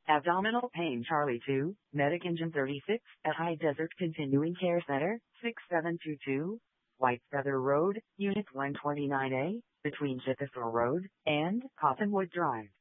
Abdominal pain Charlie 2, Medic Engine 36, at High Desert Continuing Care Center, 6722, White Feather Road, Unit 129A, between Chickasaw Road and Cottonwood Drive.